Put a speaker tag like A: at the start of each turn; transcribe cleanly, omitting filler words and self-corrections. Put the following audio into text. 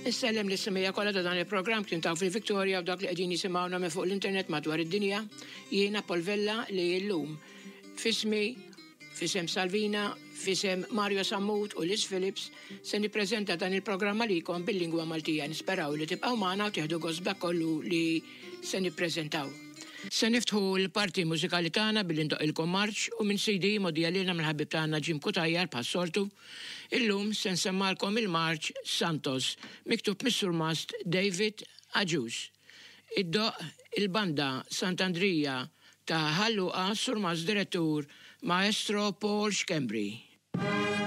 A: Nissellem l-issemija kollha ta' dan il-programm kien taw fil-Victoria u dak li qegħdin jisimgħuna minn fuq l-internet madwar id-dinja. Jiena Polvella li llum fismi, fisem Salvina, fisem Mario Sammut u Liz Phillips se nippreżenta dan il-programma likom bil-lingwa Maltija. Nisperaw li tibqgħu magħna u tieħdu gost kollu li se nippreżentaw. Se niftħu l-parti mużikali tagħna bil-indoq marċ u minn CD modija lilna mill-ħabib tagħna Jim Kutajjar passortu. Illum se nsemmalkom il-marċ Santos, miktub mis-surmast David Aġus. Id-doq il-banda Sant'Andrija ta' ħalluqa surmast direttur Maestro Paul Schembri.